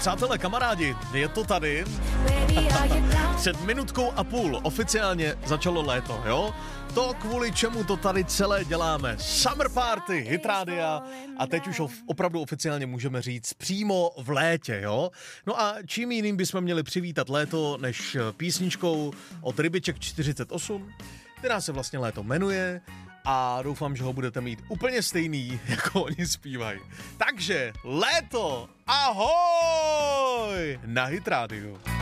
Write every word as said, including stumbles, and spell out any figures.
Přátelé, kamarádi, je to tady. Před minutkou a půl oficiálně začalo léto, jo? To, kvůli čemu to tady celé děláme. Summer Party, Hit Rádia a teď už opravdu oficiálně můžeme říct přímo v létě, jo? No a čím jiným bychom měli přivítat léto než písničkou od Rybiček čtyřicet osm, která se vlastně léto jmenuje a doufám, že ho budete mít úplně stejný, jako oni zpívají. Takže léto, ahoj! Na Hit Rádiu.